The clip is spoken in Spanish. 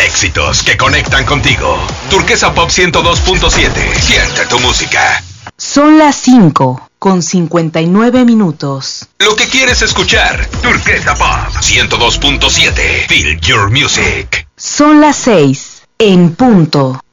Éxitos que conectan contigo. Turquesa Pop 102.7. Siente tu música. Son las 5:59. Lo que quieres escuchar. Turquesa Pop 102.7. Feel your music. Son las 6 en punto.